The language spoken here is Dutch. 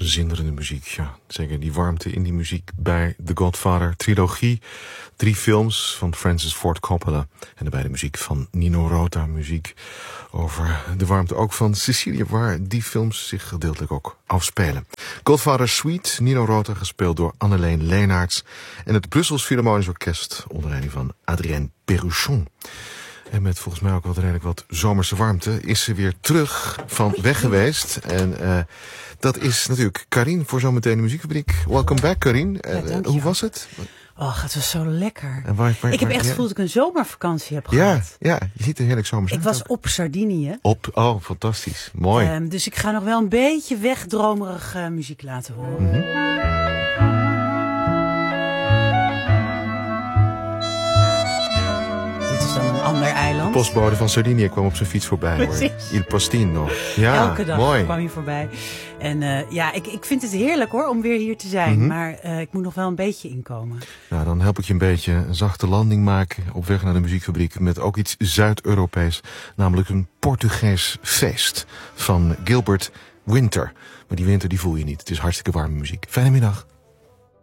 zinderende muziek. Ja, zeker die warmte in die muziek bij The Godfather trilogie. 3 films van Francis Ford Coppola. En daarbij de muziek van Nino Rota. Muziek over de warmte ook van Sicilië, waar die films zich gedeeltelijk ook afspelen. Godfather Suite, Nino Rota, gespeeld door Anneleen Leenaerts. En het Brussels Philharmonisch Orkest onder leiding van Adrien Perruchon. En met volgens mij ook redelijk wat zomerse warmte is ze weer terug van weg geweest. En dat is natuurlijk Carien voor zometeen de Muziekfabriek. Welcome back, Carien. Hoe was het? Oh, het was zo lekker. Ik heb echt het gevoel dat ik een zomervakantie heb gehad. Ja, je ziet er heerlijk zomers uit. Ik was op Sardinië. Oh, fantastisch. Mooi. Dus ik ga nog wel een beetje wegdromerig muziek laten horen. Mm-hmm. Dit is dan een ander eiland. De postbode van Sardinië kwam op zijn fiets voorbij. Hoor. Il Postino. Ja, elke dag mooi. kwam hij voorbij. En ik vind het heerlijk hoor, om weer hier te zijn. Mm-hmm. Maar ik moet nog wel een beetje inkomen. Nou, dan help ik je een beetje een zachte landing maken op weg naar de Muziekfabriek. Met ook iets Zuid-Europees. Namelijk een Portugees feest van Gilbert Winter. Maar die winter die voel je niet. Het is hartstikke warme muziek. Fijne middag.